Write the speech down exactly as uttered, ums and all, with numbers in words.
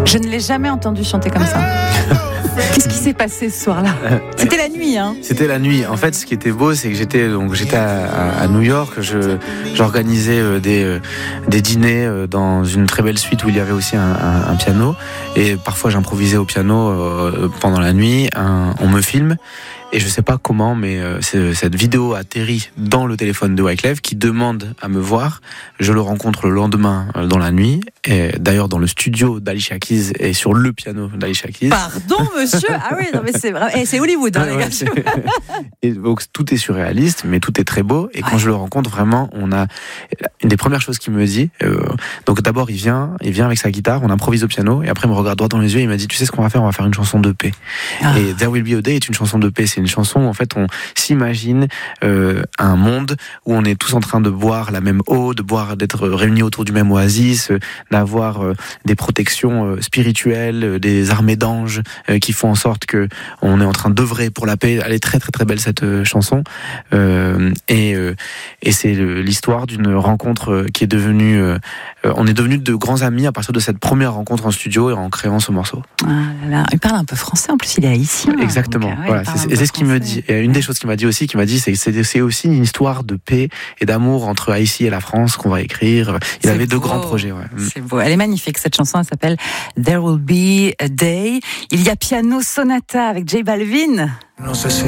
Je ne l'ai jamais entendu chanter comme ça. Qu'est-ce qui s'est passé ce soir-là ? C'était la nuit, hein ? C'était la nuit. En fait, ce qui était beau, c'est que j'étais donc j'étais à, à, à New York. Je j'organisais euh, des euh, des dîners euh, dans une très belle suite où il y avait aussi un, un, un piano. Et parfois, j'improvisais au piano euh, pendant la nuit. Un, on me filme. Et je sais pas comment, mais euh, cette vidéo atterrit dans le téléphone de Wyclef qui demande à me voir. Je le rencontre le lendemain euh, dans la nuit. Et d'ailleurs, dans le studio d'Alicia Keys et sur le piano d'Alicia Keys. Pardon, monsieur. Ah oui, non mais c'est vrai. Et c'est Hollywood, hein, les gars. Et donc tout est surréaliste, mais tout est très beau. Et quand ouais. je le rencontre, vraiment, on a une des premières choses qu'il me dit. Euh, donc d'abord, il vient, il vient avec sa guitare, on improvise au piano, et après, il me regarde droit dans les yeux. Et il m'a dit, tu sais ce qu'on va faire ? On va faire une chanson de paix. Ah. Et There Will Be a Day est une chanson de paix. C'est une chanson où en fait on s'imagine euh, un monde où on est tous en train de boire la même eau, de boire, d'être réunis autour du même oasis, euh, d'avoir euh, des protections euh, spirituelles, euh, des armées d'anges euh, qui font en sorte que on est en train d'œuvrer pour la paix. Elle est très très très belle cette euh, chanson euh, et euh, et c'est le, l'histoire d'une rencontre euh, qui est devenue euh, euh, on est devenus de grands amis à partir de cette première rencontre en studio et en créant ce morceau. Ah là là. Il parle un peu français en plus, il est haïtien. Exactement. Donc, euh, ouais, voilà, c'est, et c'est ce qu'il me dit. Et une des choses qu'il m'a dit aussi, qu'il m'a dit, c'est que c'est, c'est aussi une histoire de paix et d'amour entre Haïti et la France qu'on va écrire. Il c'est avait beau. deux grands projets. Ouais. C'est beau. Elle est magnifique cette chanson. Elle s'appelle There Will Be a Day. Il y a Piano Sonata avec J Balvin. Non, ça, c'est